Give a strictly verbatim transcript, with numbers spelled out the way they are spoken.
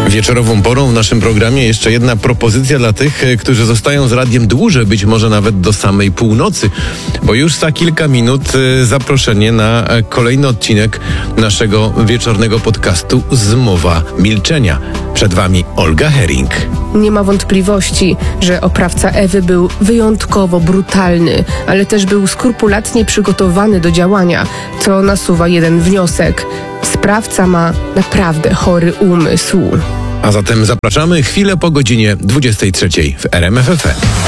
Wieczorową porą w naszym programie jeszcze jedna propozycja dla tych, którzy zostają z radiem dłużej, być może nawet do samej północy, bo już za kilka minut zaproszenie na kolejny odcinek naszego wieczornego podcastu Zmowa Milczenia. Przed Wami Olga Hering. Nie ma wątpliwości, że oprawca Ewy był wyjątkowo brutalny, ale też był skrupulatnie przygotowany do działania, co nasuwa jeden wniosek. Sprawca ma naprawdę chory umysł. A zatem zapraszamy chwilę po godzinie dwudziestej trzeciej w R M F F M.